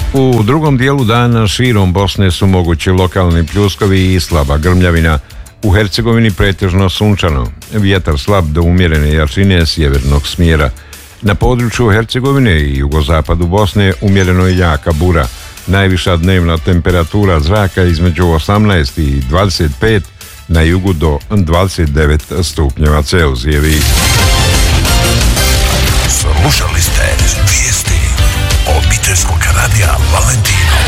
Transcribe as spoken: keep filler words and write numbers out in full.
U drugom dijelu dana širom Bosne su mogući lokalni pljuskovi i slaba grmljavina. U Hercegovini pretežno sunčano. Vjetar slab do umjerene jačine sjevernog smjera. Na području Hercegovine i jugozapadu Bosne umjereno je jaka bura. Najviša dnevna temperatura zraka između osamnaest i dvadeset pet, na jugu do dvadeset devet stupnjeva Celzijevih. Slušali ste vijesti obiteljskog radija Valentino.